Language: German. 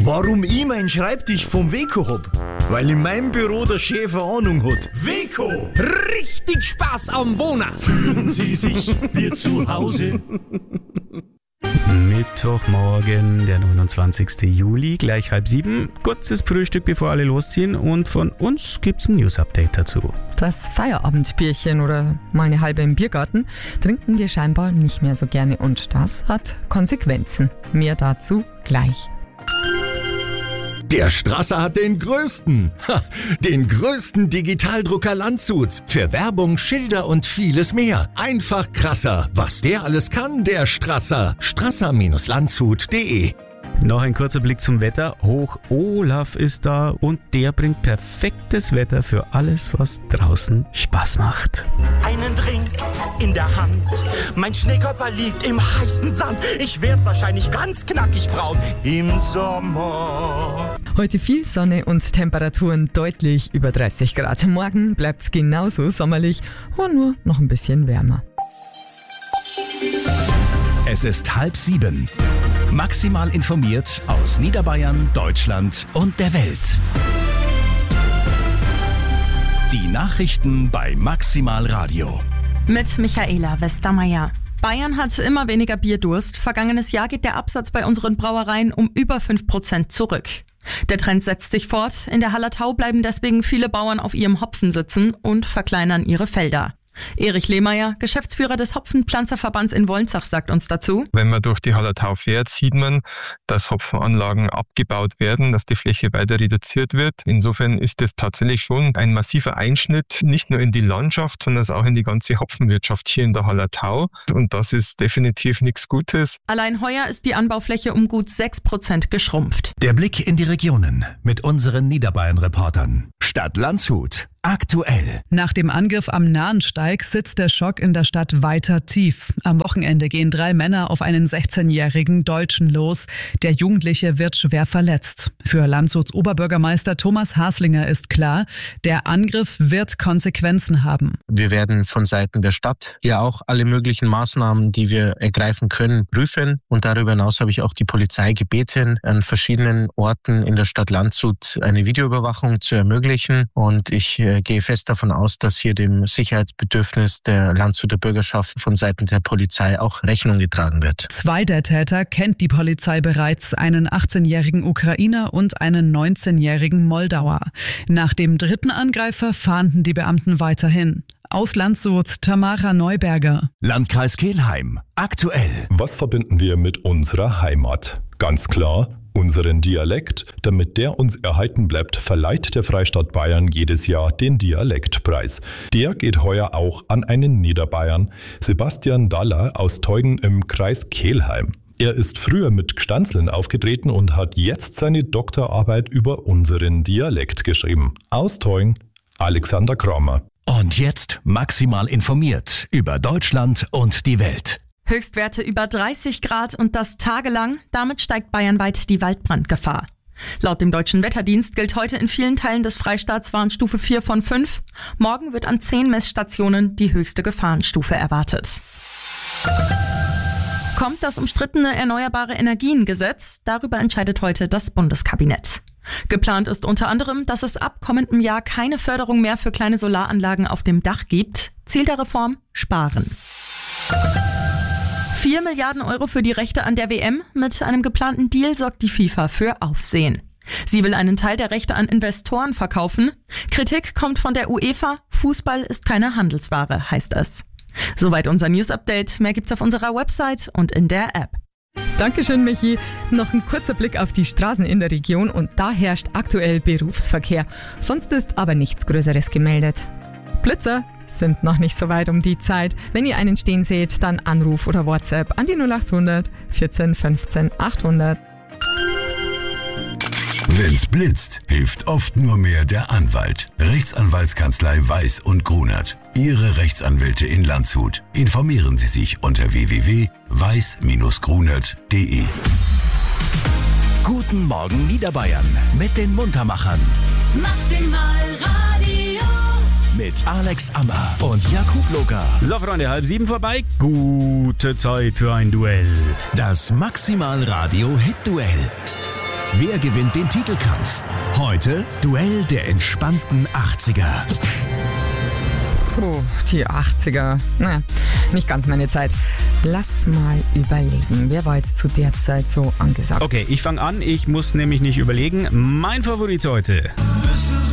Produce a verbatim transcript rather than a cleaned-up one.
Warum ich meinen Schreibtisch vom Weco hab? Weil in meinem Büro der Chef eine Ahnung hat. Weco! Richtig Spaß am Wohnen! Fühlen Sie sich wie zu Hause? Mittwochmorgen, der neunundzwanzigsten Juli, gleich halb sieben. Kurzes Frühstück, bevor alle losziehen. Und von uns gibt's ein News-Update dazu. Das Feierabendbierchen oder mal eine halbe im Biergarten trinken wir scheinbar nicht mehr so gerne. Und das hat Konsequenzen. Mehr dazu gleich. Der Strasser hat den größten, ha, den größten Digitaldrucker Landshuts. Für Werbung, Schilder und vieles mehr. Einfach krasser. Was der alles kann, der Strasser. strasser Landshut punkt de. Noch ein kurzer Blick zum Wetter. Hoch Olaf ist da und der bringt perfektes Wetter für alles, was draußen Spaß macht. Einen Drink in der Hand. Mein Schneekörper liegt im heißen Sand. Ich werd wahrscheinlich ganz knackig braun im Sommer. Heute viel Sonne und Temperaturen deutlich über dreißig Grad. Morgen bleibt's genauso sommerlich und nur noch ein bisschen wärmer. Es ist halb sieben. Maximal informiert aus Niederbayern, Deutschland und der Welt. Die Nachrichten bei Maximal Radio. Mit Michaela Westermeier. Bayern hat immer weniger Bierdurst. Vergangenes Jahr geht der Absatz bei unseren Brauereien um über fünf Prozent zurück. Der Trend setzt sich fort. In der Hallertau bleiben deswegen viele Bauern auf ihrem Hopfen sitzen und verkleinern ihre Felder. Erich Lehmeier, Geschäftsführer des Hopfenpflanzerverbands in Wolnzach, sagt uns dazu: Wenn man durch die Hallertau fährt, sieht man, dass Hopfenanlagen abgebaut werden, dass die Fläche weiter reduziert wird. Insofern ist es tatsächlich schon ein massiver Einschnitt, nicht nur in die Landschaft, sondern auch in die ganze Hopfenwirtschaft hier in der Hallertau. Und das ist definitiv nichts Gutes. Allein heuer ist die Anbaufläche um gut sechs Prozent geschrumpft. Der Blick in die Regionen mit unseren Niederbayern-Reportern. Stadt Landshut. Aktuell. Nach dem Angriff am Nahensteig sitzt der Schock in der Stadt weiter tief. Am Wochenende gehen drei Männer auf einen sechzehnjährigen Deutschen los. Der Jugendliche wird schwer verletzt. Für Landshuts Oberbürgermeister Thomas Haslinger ist klar, der Angriff wird Konsequenzen haben. Wir werden von Seiten der Stadt ja auch alle möglichen Maßnahmen, die wir ergreifen können, prüfen. Und darüber hinaus habe ich auch die Polizei gebeten, an verschiedenen Orten in der Stadt Landshut eine Videoüberwachung zu ermöglichen. Und ich äh, gehe fest davon aus, dass hier dem Sicherheitsbedürfnis der Landshuter Bürgerschaft von Seiten der Polizei auch Rechnung getragen wird. Zwei der Täter kennt die Polizei bereits, einen achtzehnjährigen Ukrainer und einen neunzehnjährigen Moldauer. Nach dem dritten Angreifer fahnden die Beamten weiterhin. Aus Landshut, Tamara Neuberger. Landkreis Kelheim. Aktuell. Was verbinden wir mit unserer Heimat? Ganz klar, unseren Dialekt. Damit der uns erhalten bleibt, verleiht der Freistaat Bayern jedes Jahr den Dialektpreis. Der geht heuer auch an einen Niederbayern, Sebastian Daller aus Teugen im Kreis Kelheim. Er ist früher mit Gstanzln aufgetreten und hat jetzt seine Doktorarbeit über unseren Dialekt geschrieben. Aus Teugen, Alexander Kramer. Und jetzt maximal informiert über Deutschland und die Welt. Höchstwerte über dreißig Grad und das tagelang. Damit steigt bayernweit die Waldbrandgefahr. Laut dem Deutschen Wetterdienst gilt heute in vielen Teilen des Freistaats Warnstufe vier von fünf. Morgen wird an zehn Messstationen die höchste Gefahrenstufe erwartet. Kommt das umstrittene Erneuerbare Energien-Gesetz? Darüber entscheidet heute das Bundeskabinett. Geplant ist unter anderem, dass es ab kommendem Jahr keine Förderung mehr für kleine Solaranlagen auf dem Dach gibt. Ziel der Reform: Sparen. Vier Milliarden Euro für die Rechte an der W M. Mit einem geplanten Deal sorgt die FIFA für Aufsehen. Sie will einen Teil der Rechte an Investoren verkaufen. Kritik kommt von der UEFA. Fußball ist keine Handelsware, heißt es. Soweit unser News-Update. Mehr gibt's auf unserer Website und in der App. Dankeschön, Michi. Noch ein kurzer Blick auf die Straßen in der Region und da herrscht aktuell Berufsverkehr. Sonst ist aber nichts Größeres gemeldet. Blitzer sind noch nicht so weit um die Zeit. Wenn ihr einen stehen seht, dann Anruf oder WhatsApp an die null acht hundert vierzehn fünfzehn achthundert. Wenn's blitzt, hilft oft nur mehr der Anwalt. Rechtsanwaltskanzlei Weiß und Grunert. Ihre Rechtsanwälte in Landshut. Informieren Sie sich unter w w w punkt weiß Bindestrich grunert punkt de. Guten Morgen Niederbayern mit den Muntermachern. Maximal Radio. Mit Alex Ammer und Jakub Loka. So, Freunde, halb sieben vorbei. Gute Zeit für ein Duell. Das Maximal Radio Hit Duell. Wer gewinnt den Titelkampf? Heute Duell der entspannten achtziger. Puh, die achtziger. Naja, nicht ganz meine Zeit. Lass mal überlegen. Wer war jetzt zu der Zeit so angesagt? Okay, ich fange an. Ich muss nämlich nicht überlegen. Mein Favorit heute.